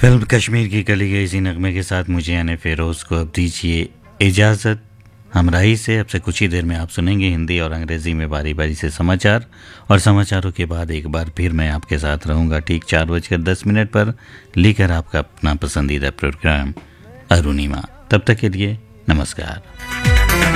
Film Kashmir की कली गई इसी नगमे के साथ मुझे यानी फेरोज़ को अब दीजिए इजाज़त। हमराही से अब से कुछ ही देर में आप सुनेंगे हिंदी और अंग्रेज़ी में बारी बारी से समाचार, और समाचारों के बाद एक बार फिर मैं आपके साथ रहूँगा ठीक 4:10 पर लेकर आपका अपना पसंदीदा प्रोग्राम अरुणिमा। तब तक के लिए नमस्कार।